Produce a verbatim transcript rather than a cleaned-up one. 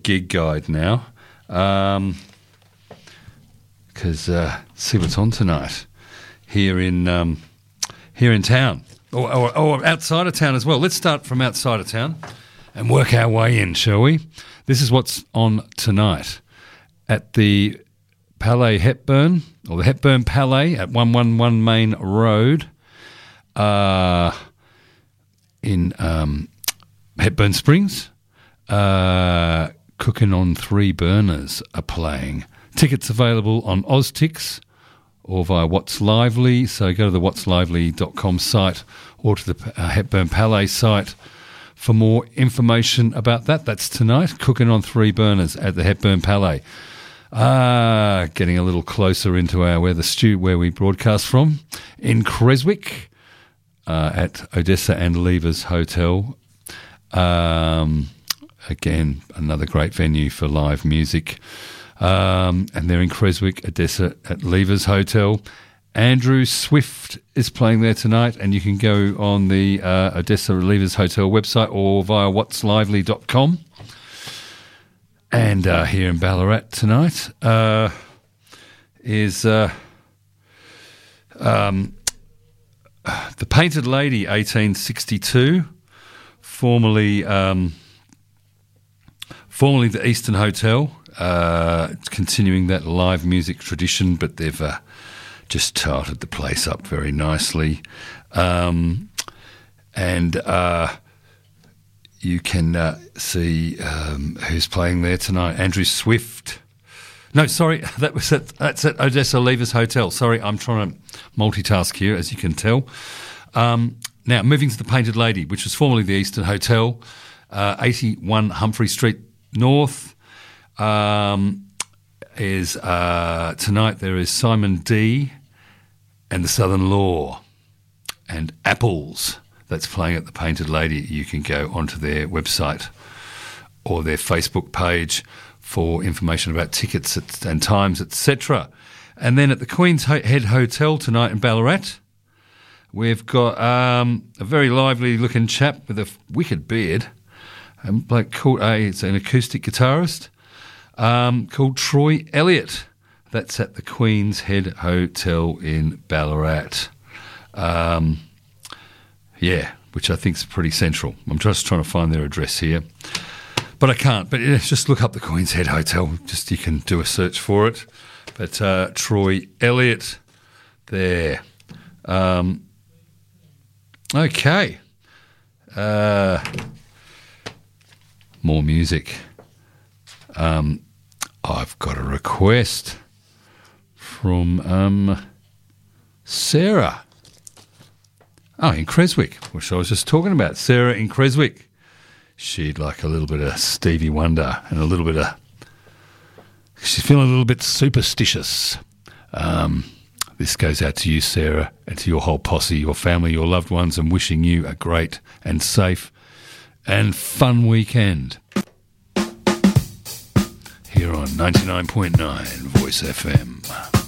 gig guide now. Um, because uh, see what's on tonight here in um, here in town, or, or, or outside of town as well. Let's start from outside of town and work our way in, shall we? This is what's on tonight at the Palais Hepburn, or the Hepburn Palais at one eleven Main Road uh, in um, Hepburn Springs. Uh, Cooking on Three Burners are playing. Tickets available on Oztix or via What's Lively. So go to the whats lively dot com site or to the uh, Hepburn Palais site for more information about that. That's tonight, Cooking on Three Burners at the Hepburn Palais. Ah, getting a little closer into our where the stu where we broadcast from in Creswick uh, at Odessa and Levers Hotel. Um, again, another great venue for live music. Um, and they're in Creswick, Odessa at Levers Hotel. Andrew Swift is playing there tonight, and you can go on the uh, Odessa Levers Hotel website or via whats lively dot com. And uh, here in Ballarat tonight uh, is uh, um, the Painted Lady eighteen sixty-two, formerly um, formerly the Eastern Hotel. Uh, it's continuing that live music tradition, but they've uh, just tarted the place up very nicely. Um, and uh, you can uh, see um, who's playing there tonight. Andrew Swift. No, sorry, that was at, that's at Odessa Levers Hotel. Sorry, I'm trying to multitask here, as you can tell. Um, now, moving to the Painted Lady, which was formerly the Eastern Hotel, uh, eighty-one Humphrey Street North. Um, is uh, tonight there is Simon D and the Southern Law and Apples that's playing at the Painted Lady. You can go onto their website or their Facebook page for information about tickets and times, et cetera. And then at the Queen's Head Hotel tonight in Ballarat, we've got um, a very lively looking chap with a wicked beard, a bloke called a it's an acoustic guitarist. Um, called Troy Elliott. That's at the Queen's Head Hotel in Ballarat. Um, yeah, which I think is pretty central. I'm just trying to find their address here, but I can't. But yeah, just look up the Queen's Head Hotel. Just you can do a search for it. But uh, Troy Elliott there. Um, okay. Uh, more music. Um, I've got a request from um, Sarah. Oh, in Creswick, which I was just talking about. Sarah in Creswick. She'd like a little bit of Stevie Wonder and a little bit of... She's feeling a little bit superstitious. Um, this goes out to you, Sarah, and to your whole posse, your family, your loved ones, and wishing you a great and safe and fun weekend. Here on ninety-nine point nine Voice F M.